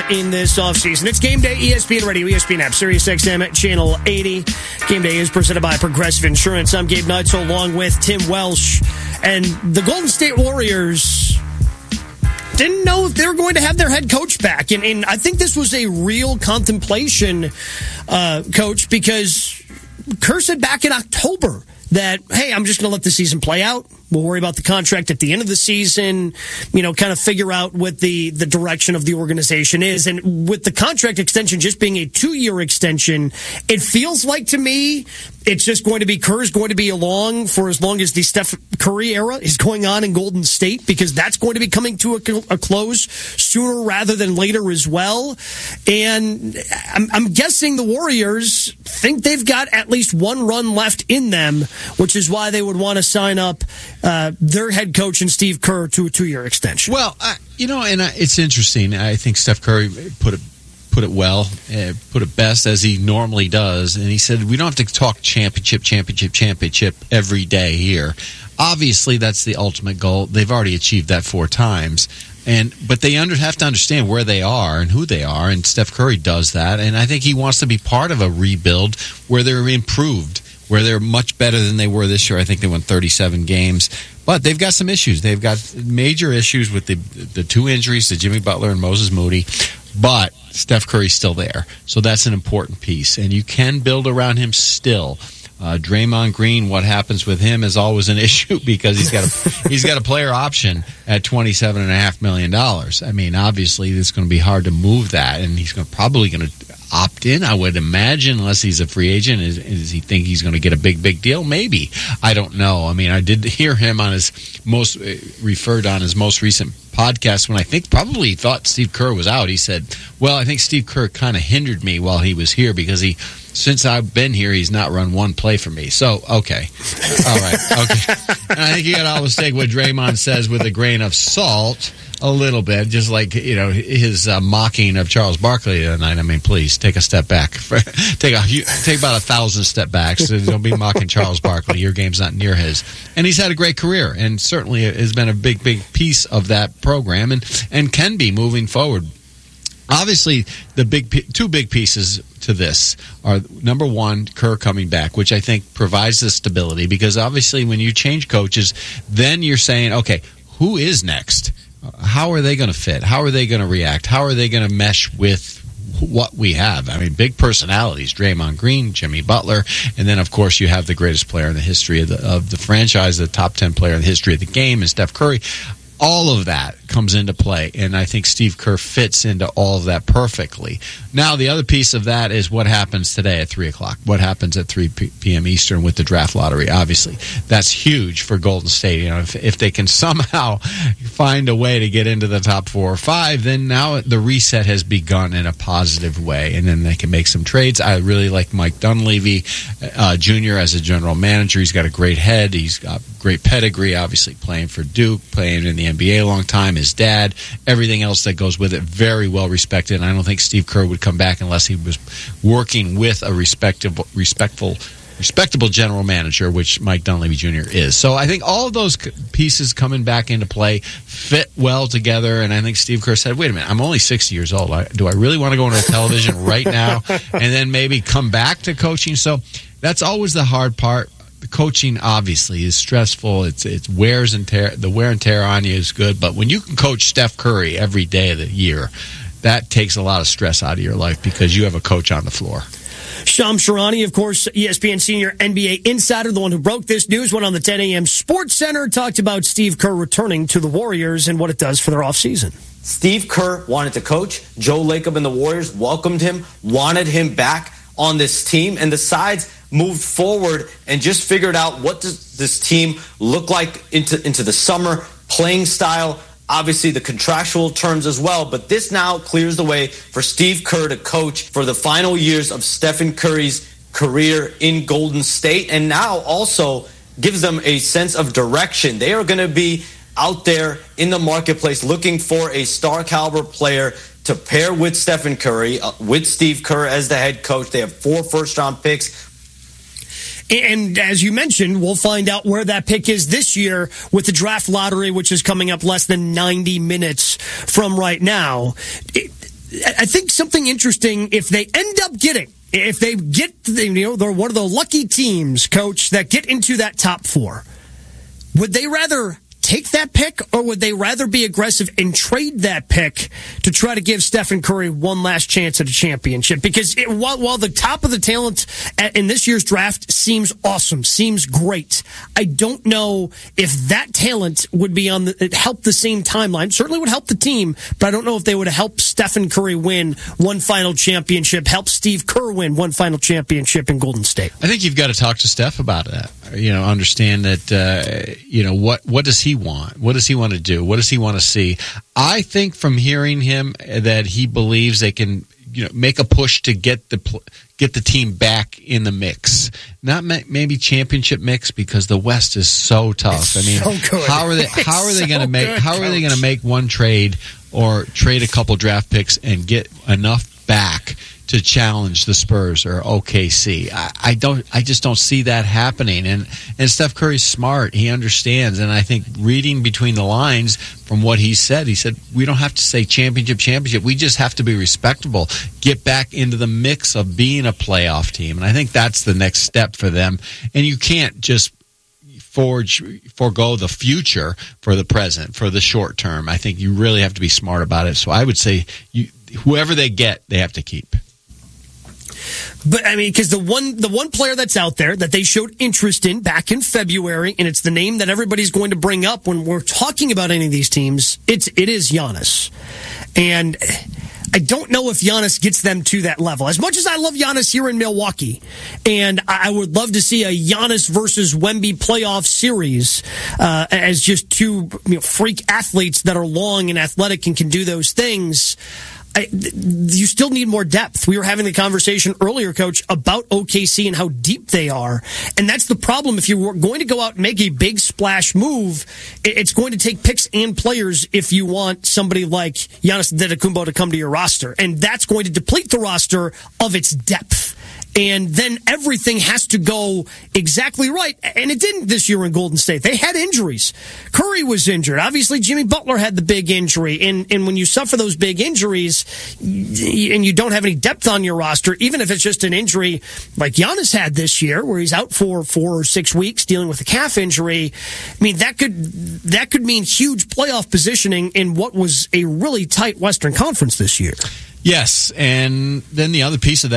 in this offseason. It's Game Day, ESPN Radio, ESPN app, SiriusXM, Channel 80. Game Day is presented by Progressive Insurance. I'm Gabe Neitzel along with Tim Welsh. And the Golden State Warriors didn't know if they were going to have their head coach back. And I think this was a real contemplation, Coach, because Kerr said back in October that, hey, I'm just going to let the season play out. We'll worry about the contract at the end of the season, kind of figure out what the direction of the organization is. And with the contract extension just being a 2-year extension, it feels like to me it's just going to be Kerr's going to be along for as long as the Steph Curry era is going on in Golden State, because that's going to be coming to a close sooner rather than later as well. And I'm guessing the Warriors think they've got at least one run left in them, which is why they would want to sign up their head coach and Steve Kerr to a 2-year extension. Well, it's interesting. I think Steph Curry put it well, put it best as he normally does, and he said we don't have to talk championship every day here. Obviously, that's the ultimate goal. They've already achieved that 4 times. But they have to understand where they are and who they are, and Steph Curry does that. And I think he wants to be part of a rebuild where they're improved, where they're much better than they were this year. I think they won 37 games. But they've got some issues. They've got major issues with the 2 injuries to Jimmy Butler and Moses Moody. But Steph Curry's still there. So that's an important piece. And you can build around him still. Draymond Green, what happens with him is always an issue because he's got a player option at $27.5 million. I mean, obviously, it's going to be hard to move that, and he's probably going to opt in, I would imagine, unless he's a free agent. Does he think he's going to get a big deal? Maybe. I don't know. I mean, I did hear him on his most recent podcast when I think probably he thought Steve Kerr was out. He said, well, I think Steve Kerr kind of hindered me while he was here because since I've been here, he's not run one play for me. So, okay. All right. Okay. And I think you got to always take what Draymond says with a grain of salt a little bit, just like, his mocking of Charles Barkley tonight. I mean, please take a step back. Take about 1,000 step backs. So don't be mocking Charles Barkley. Your game's not near his. And he's had a great career, and certainly has been a big piece of that program, and can be moving forward. Obviously, the two big pieces to this are, number one, Kerr coming back, which I think provides the stability, because obviously when you change coaches, then you're saying, okay, who is next? How are they going to fit? How are they going to react? How are they going to mesh with what we have? I mean, big personalities, Draymond Green, Jimmy Butler, and then, of course, you have the greatest player in the history of the franchise, the top 10 player in the history of the game, and Steph Curry. All of that comes into play, and I think Steve Kerr fits into all of that perfectly. Now, the other piece of that is what happens today at 3 o'clock. What happens at 3 p.m. Eastern with the draft lottery, obviously. That's huge for Golden State. If they can somehow find a way to get into the top 4 or 5, then now the reset has begun in a positive way, and then they can make some trades. I really like Mike Dunleavy Jr. as a general manager. He's got a great head. He's got great pedigree, obviously playing for Duke, playing in the NBA a long time, his dad, everything else that goes with it, very well respected. And I don't think Steve Kerr would come back unless he was working with a respectable general manager, which Mike Dunleavy Jr. is. So I think all of those pieces coming back into play fit well together, and I think Steve Kerr said, wait a minute, I'm only 60 years old. Do I really want to go into television right now and then maybe come back to coaching? So that's always the hard part. The coaching obviously is stressful. It wears and tear. The wear and tear on you is good, but when you can coach Steph Curry every day of the year, that takes a lot of stress out of your life because you have a coach on the floor. Shams Charania, of course, ESPN senior NBA insider, the one who broke this news, went on the 10 a.m. Sports Center, talked about Steve Kerr returning to the Warriors and what it does for their offseason. Steve Kerr wanted to coach. Joe Lacob and the Warriors welcomed him, wanted him back on this team, and the sides moved forward and just figured out what does this team look like into the summer, playing style, obviously the contractual terms as well. But this now clears the way for Steve Kerr to coach for the final years of Stephen Curry's career in Golden State, and now also gives them a sense of direction. They are going to be out there in the marketplace looking for a star caliber player to pair with Stephen Curry, with Steve Kerr as the head coach. They have 4 first-round picks. And as you mentioned, we'll find out where that pick is this year with the draft lottery, which is coming up less than 90 minutes from right now. I think something interesting if they end up getting. If they get, they're one of the lucky teams, Coach, that get into that top 4, would they rather take that pick, or would they rather be aggressive and trade that pick to try to give Stephen Curry one last chance at a championship? Because while the top of the talent in this year's draft seems awesome, seems great, I don't know if that talent would be help the same timeline. Certainly would help the team, but I don't know if they would help Stephen Curry win one final championship, help Steve Kerr win one final championship in Golden State. I think you've got to talk to Steph about that. Understand that, what does he want? What does he want to do? What does he want to see? I think from hearing him that he believes they can, make a push to get the team back in the mix. Not maybe championship mix, because the West is so tough. I mean, so good. How are they going to make one trade or trade a couple draft picks and get enough back to challenge the Spurs or OKC? I just don't see that happening. And Steph Curry's smart. He understands. And I think reading between the lines from what he said we don't have to say championship. We just have to be respectable, get back into the mix of being a playoff team. And I think that's the next step for them. And you can't just forego the future for the present, for the short term. I think you really have to be smart about it. So I would say whoever they get, they have to keep. But I mean, because the one player that's out there that they showed interest in back in February, and it's the name that everybody's going to bring up when we're talking about any of these teams, it is Giannis. And I don't know if Giannis gets them to that level. As much as I love Giannis here in Milwaukee, and I would love to see a Giannis versus Wemby playoff series as just two freak athletes that are long and athletic and can do those things. You still need more depth. We were having the conversation earlier, Coach, about OKC and how deep they are. And that's the problem. If you're going to go out and make a big splash move, it's going to take picks and players if you want somebody like Giannis Antetokounmpo to come to your roster. And that's going to deplete the roster of its depth. And then everything has to go exactly right. And it didn't this year in Golden State. They had injuries. Curry was injured. Obviously, Jimmy Butler had the big injury. And when you suffer those big injuries and you don't have any depth on your roster, even if it's just an injury like Giannis had this year, where he's out for 4 or 6 weeks dealing with a calf injury, I mean, that could mean huge playoff positioning in what was a really tight Western Conference this year. Yes, and then the other piece of that